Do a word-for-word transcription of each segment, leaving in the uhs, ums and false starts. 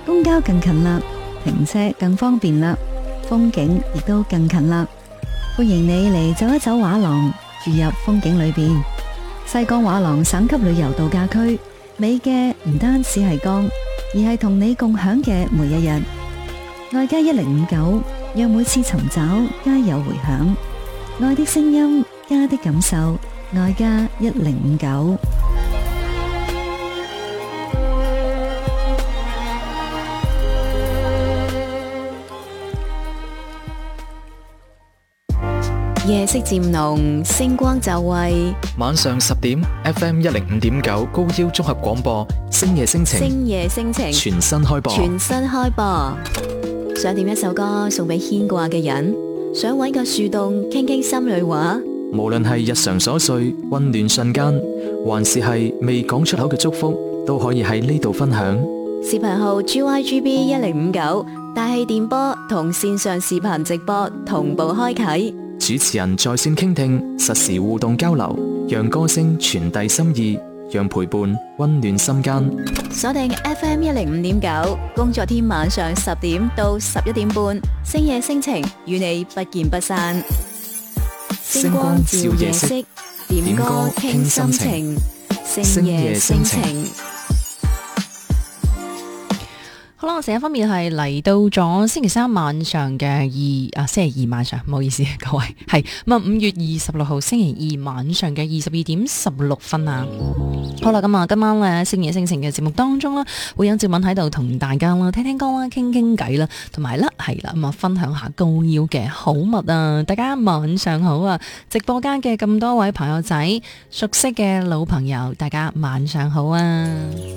公交更近啦，停車更方便啦，風景亦都更近啦。歡迎你嚟走一走畫廊，住入風景裏邊。西江畫廊省級旅遊度假區，美嘅唔單止係江，而係同你共享嘅每一日。愛家一零五九，讓每次尋找皆有回響。愛的聲音，家的感受，愛家一零五九。 夜色漸濃，星光就位。 晚上十點 ，F M 一零五點九高腰綜合廣播，星夜星情， 星夜星情， 全新開播。 全新開播。想點一首歌送俾牽掛嘅人，想搵個樹洞傾傾心裏話。 無論係日常瑣碎、溫暖瞬間，還是係未講出口嘅祝福，都可以喺呢度分享。 視頻號 G Y G B 一零五九，大氣電波同線上視頻直播同步開啟。 主持人在線傾聽，實時互動交流，讓歌聲傳遞心意，讓陪伴溫暖心間。 鎖定 F M 一零五點九，工作天晚上十點到十一點半，星夜星情與你不見不散。星光照夜色，點歌傾心情，星夜星情。 好啦，成日方面係嚟到咗星期三晚上嘅二啊，星期二晚上，唔好意思各位，係咁啊，五月二十六號星期二晚上嘅二十二點十六分啊。好啦，咁啊，今晚咧星夜星情嘅節目當中啦，會有趙敏喺度同大家啦聽聽歌啦，傾傾偈啦，同埋啦係啦咁啊，分享下高腰嘅好物啊！大家晚上好啊！直播間嘅咁多位朋友仔，熟悉嘅老朋友，大家晚上好啊！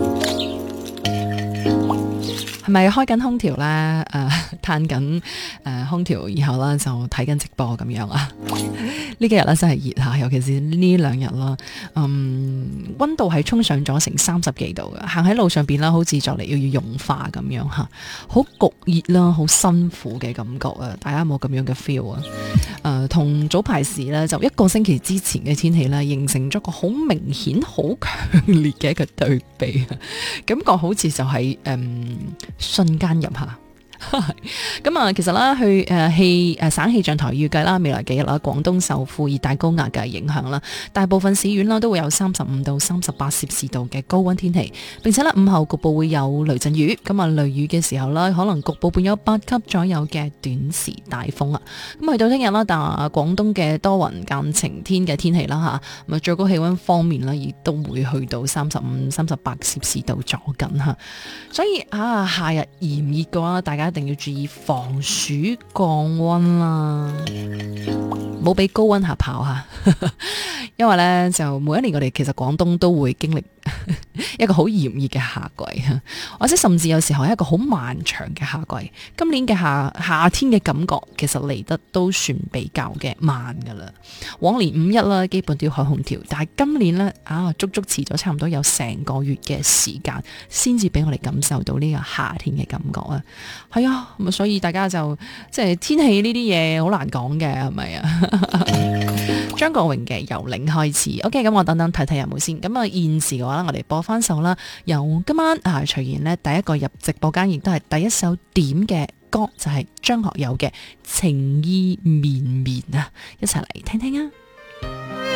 係咪開緊空調咧？誒、呃，嘆緊誒空調，然後咧就睇緊直播咁樣啊？呢幾日咧真係熱下，尤其是呢兩日啦。嗯，溫度係衝上咗成三十幾度嘅，行喺路上邊啦，好似就嚟要要融化咁樣吓，好焗熱啦，好辛苦嘅感覺啊！大家有冇咁樣嘅 feel 啊？誒、呃，同早排時咧，就一個星期之前嘅天氣咧，形成咗個好明顯、好強烈嘅一個對比啊！感覺好似就係、是、誒。嗯瞬間入下，咁啊，其實啦，去誒氣誒省氣象台預計啦，未來幾日啦，廣東受副熱帶高壓嘅影響啦，大部分市縣啦都會有三十五到三十八攝氏度嘅高溫天氣，並且咧午後局部會有雷陣雨，咁啊雷雨嘅時候咧，可能局部伴有八級左右嘅短時大風啊。咁去到聽日啦，但係廣東嘅多雲間晴天嘅天氣啦吓，咁啊最高氣溫方面咧，亦都會去到三十五、三十八攝氏度左近吓，所以啊夏日炎熱嘅話，大家一定要注意防暑降溫啦，冇俾高溫嚇跑吓，因為咧就每一年我哋其實廣東都會經歷一個好炎熱嘅夏季，或者甚至有時候係一個好漫長嘅夏季。今年嘅夏夏天嘅感覺其實嚟得都算比較嘅慢噶啦。往年五一啦，基本都要開空調，但係今年咧啊，足足遲咗差唔多有成個月嘅時間，先至俾我哋感受到呢個夏天嘅感覺啊。係啊，咁所以大家就即係天氣呢啲嘢好難講嘅，係咪啊？張國榮嘅由零開始 ，OK， 咁我等等睇睇有冇先。咁啊，現時嘅話我哋播翻首啦，由今晚啊徐賢呢第一個入直播間，亦都係第一首點嘅歌，就係張學友嘅情意綿綿啊，一齊嚟聽聽啊！